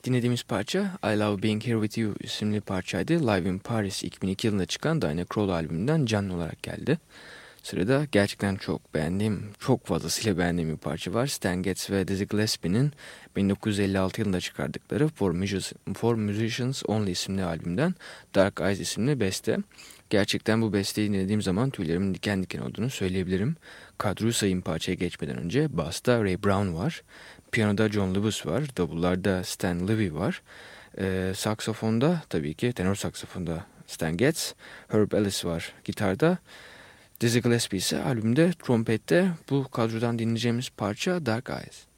dinlediğimiz parça I Love Being Here With You isimli parçaydı. Live in Paris 2002 yılında çıkan Diana Krall albümünden canlı olarak geldi. Sırada gerçekten çok beğendiğim, çok fazlasıyla beğendiğim bir parça var. Stan Getz ve Dizzy Gillespie'nin 1956 yılında çıkardıkları For Musicians Only isimli albümden Dark Eyes isimli beste. Gerçekten bu besteyi dinlediğim zaman tüylerimin diken diken olduğunu söyleyebilirim. Kadroyu sayayım parçaya geçmeden önce. Bass'ta Ray Brown var. Piyanoda John Lewis var. Davullarda Stan Levy var. Saksafonda tabii ki tenor saksafonda Stan Getz. Herb Ellis var gitarda. Dizzy Gillespie ise albümde trompette. Bu kadrodan dinleyeceğimiz parça Dark Eyes.